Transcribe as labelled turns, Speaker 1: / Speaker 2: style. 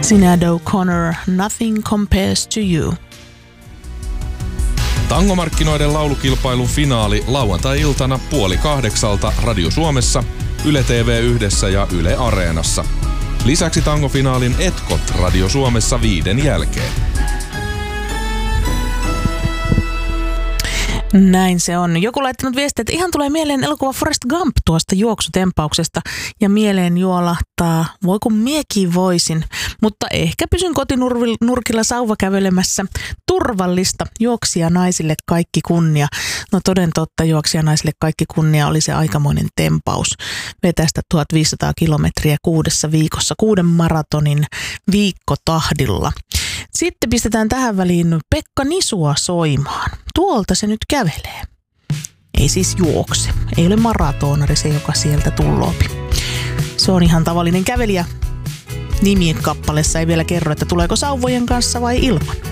Speaker 1: Sinead O'Connor, Nothing Compares to You.
Speaker 2: Tangomarkkinoiden laulukilpailun finaali lauantai-iltana 7:30 Radio Suomessa, Yle TV1 ja Yle Areenassa. Lisäksi tangofinaalin etkot Radio Suomessa 5 jälkeen.
Speaker 1: Näin se on. Joku laittanut viestiä, että ihan tulee mieleen elokuva Forrest Gump tuosta juoksutempauksesta ja mieleen juolahtaa, voi kun miekin voisin, mutta ehkä pysyn kotinurkilla sauva kävelemässä. Turvallista, juoksija naisille kaikki kunnia. No toden totta, juoksija naisille kaikki kunnia oli se aikamoinen tempaus. Vetästä 1500 kilometriä 6 viikossa, 6 maratonin viikkotahdilla. Sitten pistetään tähän väliin Pekka Nisua soimaan. Tuolta se nyt kävelee. Ei siis juokse. Ei ole maratonari se, joka sieltä tulloopi. Se on ihan tavallinen kävelijä. Nimien kappaleessa ei vielä kerro, että tuleeko sauvojen kanssa vai ilman.